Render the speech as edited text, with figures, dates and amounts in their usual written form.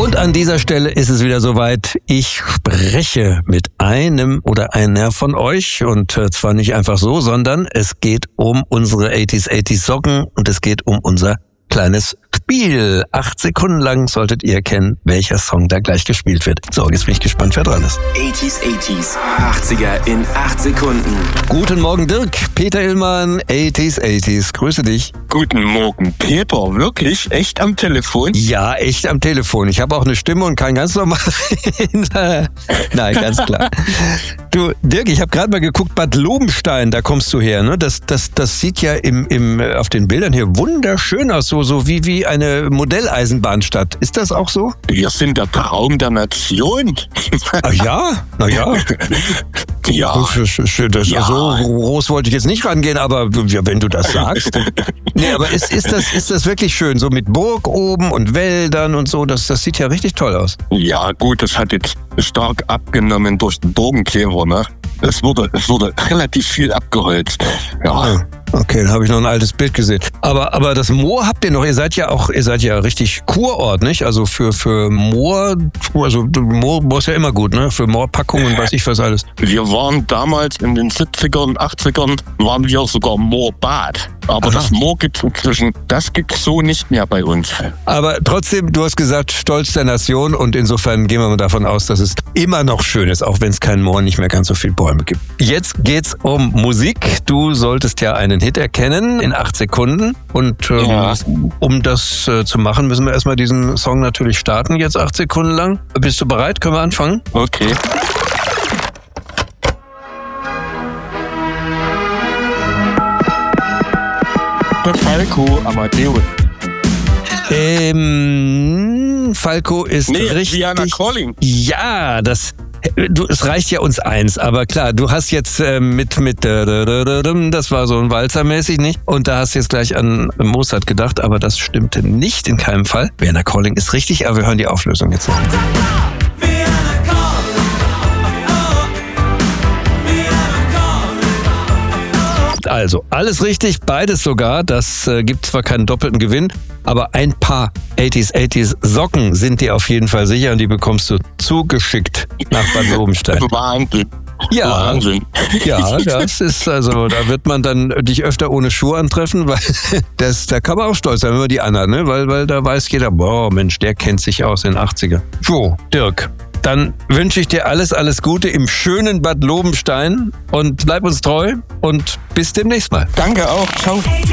Und an dieser Stelle ist es wieder soweit. Ich spreche mit einem oder einer von euch und zwar nicht einfach so, sondern es geht um unsere 80s Socken und es geht um unser kleines Spiel. 8 Sekunden lang solltet ihr erkennen, welcher Song da gleich gespielt wird. So, jetzt bin ich gespannt, wer dran ist. 80s, 80er in 8 Sekunden. Guten Morgen, Dirk. Peter Illmann, 80s. Grüße dich. Guten Morgen, Peter. Wirklich? Echt am Telefon? Ja, echt am Telefon. Ich habe auch eine Stimme und kann ganz normal... Nein, ganz klar. Du, Dirk, ich habe gerade mal geguckt, Bad Lobenstein, da kommst du her, ne? Das sieht ja auf den Bildern hier wunderschön aus, so wie eine Modelleisenbahnstadt. Ist das auch so? Wir sind der Traum der Nation. Ach ja? Na ja. Ja. Ja. So groß wollte ich jetzt nicht rangehen, aber wenn du das sagst. Nee, aber ist das wirklich schön? So mit Burg oben und Wäldern und so, das sieht ja richtig toll aus. Ja, gut, das hat jetzt stark abgenommen durch den Burgenkleber, ne? Es wurde relativ viel abgeholzt. Ja. Okay, dann habe ich noch ein altes Bild gesehen. Aber das Moor habt ihr noch, ihr seid ja richtig Kurort, nicht? Also für Moor, also Moor ist ja immer gut, ne? Für Moorpackungen und weiß ich was alles. Wir waren damals in den 70ern, 80ern, waren wir sogar Moorbad. Aber Aha. Das Moor gibt's inzwischen, das gibt's so nicht mehr bei uns. Aber trotzdem, du hast gesagt, Stolz der Nation und insofern gehen wir mal davon aus, dass es immer noch schön ist, auch wenn es kein Moor, nicht mehr ganz so viele Bäume gibt. Jetzt geht's um Musik. Du solltest ja einen Hit erkennen in 8 Sekunden und um das zu machen, müssen wir erstmal diesen Song natürlich starten, jetzt 8 Sekunden lang. Bist du bereit? Können wir anfangen? Okay. Der Falco Amadeus. Falco ist richtig... Diana Calling. Ja, es reicht ja uns eins, aber klar, du hast jetzt mit das war so ein Walzer-mäßig, nicht? Und da hast du jetzt gleich an Mozart gedacht, aber das stimmte nicht in keinem Fall. Diana Calling ist richtig, aber wir hören die Auflösung jetzt noch. Also, alles richtig, beides sogar. Das gibt zwar keinen doppelten Gewinn, aber ein paar 80s Socken sind dir auf jeden Fall sicher und die bekommst du zugeschickt nach Bad Lobenstein. Wahnsinn. Ja, Wahnsinn. Ja, das ist also, da wird man dann dich öfter ohne Schuhe antreffen, weil da kann man auch stolz sein, wenn man die anhat, ne? Weil da weiß jeder, boah, Mensch, der kennt sich aus in den 80er. So, Dirk. Dann wünsche ich dir alles Gute im schönen Bad Lobenstein und bleib uns treu und bis demnächst mal. Danke auch. Ciao.